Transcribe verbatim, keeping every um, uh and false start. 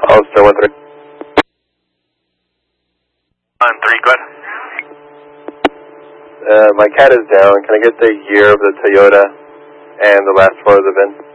Oh, still one three. On three, go ahead. Uh, my cat is down. Can I get the year of the Toyota and the last four of the V I N?